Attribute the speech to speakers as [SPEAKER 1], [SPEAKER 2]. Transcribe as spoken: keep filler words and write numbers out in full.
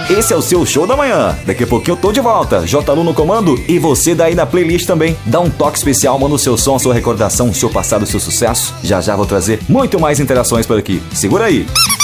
[SPEAKER 1] Esse é o seu Show da Manhã. Daqui a pouquinho eu tô de volta. J Lu no comando e você daí na playlist também. Dá um toque especial, manda o seu som, a sua recordação, o seu passado, o seu sucesso. Já já vou trazer muito mais interações por aqui. Segura aí.